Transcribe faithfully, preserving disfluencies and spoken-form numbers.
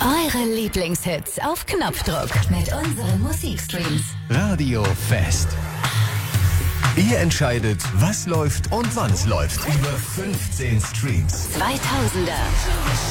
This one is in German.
Eure Lieblingshits auf Knopfdruck mit unseren Musikstreams. Radio Fest. Ihr entscheidet, was läuft und wann es läuft. Über fünfzehn Streams. zweitausender.